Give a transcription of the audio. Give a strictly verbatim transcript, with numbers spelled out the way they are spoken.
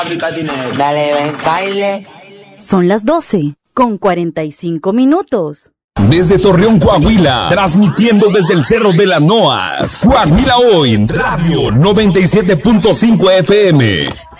Dale, ven, baile. Son las doce con cuarenta y cinco minutos. Desde Torreón, Coahuila, transmitiendo desde el Cerro de las Noas. Coahuila Hoy, Radio noventa y siete punto cinco F M.